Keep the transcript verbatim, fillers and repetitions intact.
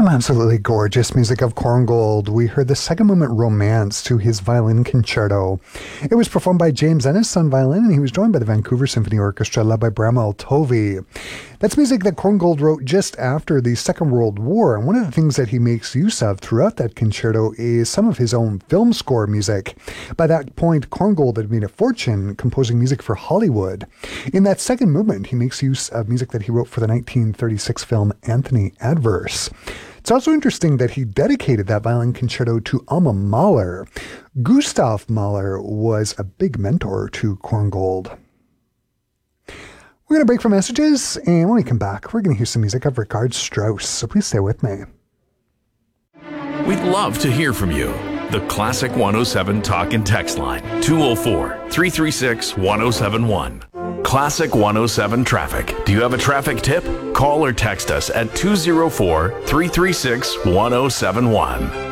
Some absolutely gorgeous music of Korngold. We heard the second movement Romance to his violin concerto. It was performed by James Ennis on violin, and he was joined by the Vancouver Symphony Orchestra led by Bramwell Tovey. That's music that Korngold wrote just after the Second World War, and one of the things that he makes use of throughout that concerto is some of his own film score music. By that point, Korngold had made a fortune composing music for Hollywood. In that second movement, he makes use of music that he wrote for the nineteen thirty-six film Anthony Adverse. It's also interesting that he dedicated that violin concerto to Alma Mahler. Gustav Mahler was a big mentor to Korngold. We're going to break for messages, and when we come back, we're going to hear some music of Richard Strauss, so please stay with me. We'd love to hear from you. The Classic one oh seven Talk and Text Line, two oh four, three three six, one oh seven one. Classic one oh seven Traffic. Do you have a traffic tip? Call or text us at two oh four, three three six, one oh seven one.